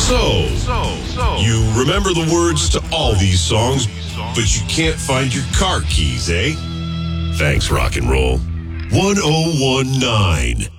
You remember the words to all these songs, but you can't find your car keys, eh? Thanks, rock and roll. 1019.